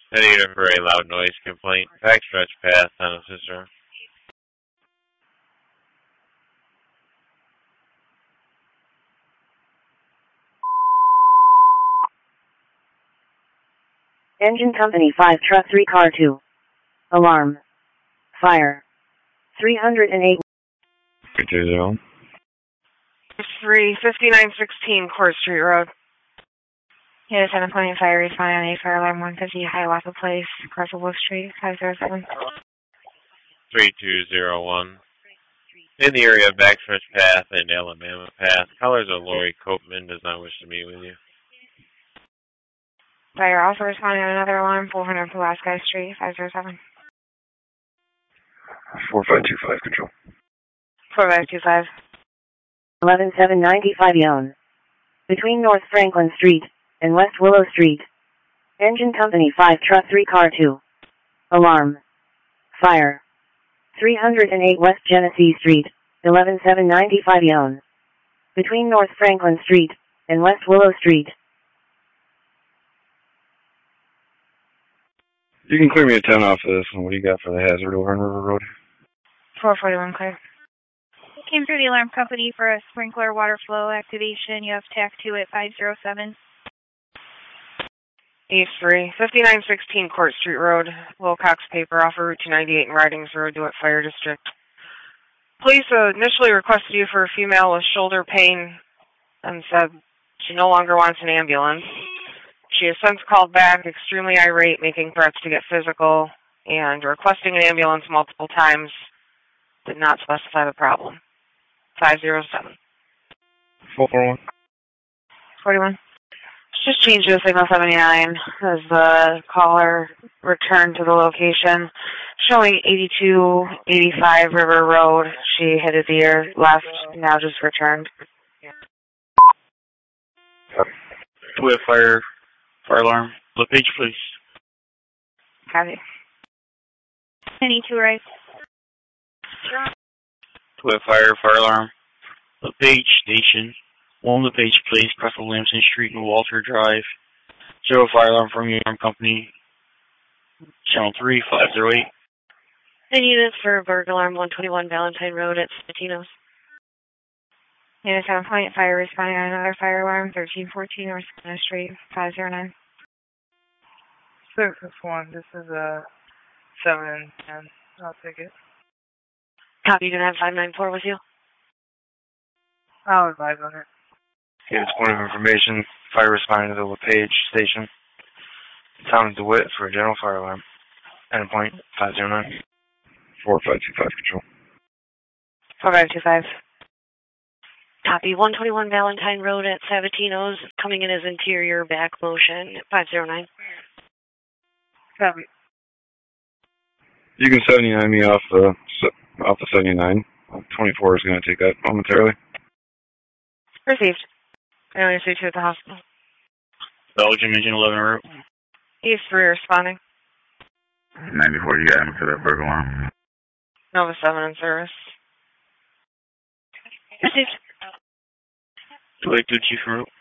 Negative for a loud noise complaint. Backstretch path on a sister. Engine Company 5 Truck 3 Car 2. Alarm. Fire. 308. 320. 5916 Court Street Road. Yeah, 7.8 fire responding on 8 fire alarm 150 Hiawatha Place, Crossable Street, 507. 3201. In the area of Backstretch Path and Alabama Path, colors of Lori Copeman does not wish to meet with you. Fire also responding on another alarm, 400 Pulaski Street, 507. 4525 control. 4525. 11795 Yonne. Between North Franklin Street and West Willow Street. Engine Company 5 Truck 3 Car 2. Alarm. Fire. 308 West Genesee Street, 11795 Yonne. Between North Franklin Street and West Willow Street. You can clear me a 10 off of this, and what do you got for the hazard over on River Road? 441 clear. Came through the alarm company for a sprinkler water flow activation. You have TAC 2 at 507. East 3, 5916 Court Street Road, Wilcox Paper off of Route 298 and Ridings Road, DeWitt Fire District. Police initially requested you for a female with shoulder pain and said she no longer wants an ambulance. She has since called back extremely irate, making threats to get physical, and requesting an ambulance multiple times. Did not specify the problem. 507. 441. 41. Just changed to signal 79 as the caller returned to the location, showing 8285 River Road. She headed the ear left, now just returned. DeWitt fire alarm. LePage, please. Copy. Any 2 right. DeWitt fire alarm. LePage station. 1 LePage Place, across Lamson Street and Walter Drive. 0 fire alarm from your alarm company. Channel 3, 508. And units for Burg Alarm 121 Valentine Road at Spatinos. Unit 7 point, fire responding on another fire alarm, 1314 North Spina Street, 509. 661, this is 710. I'll take it. Copy, you gonna have 594 with you? I'll advise on it. Yeah, it's point of information. Fire responding to the LePage station. Town of DeWitt for a general fire alarm. Endpoint 509. 4525 control. 4525. Copy, 121 Valentine Road at Sabatinos, coming in as interior back motion, 509. Copy. You can 79 me off the 79. 24 is going to take that momentarily. Received. I only see 2 at the hospital. Belgium Engine 11 route. East 3 responding. 94, you got him for that burglar alarm. Nova 7 in service. Received. 282 Chief route.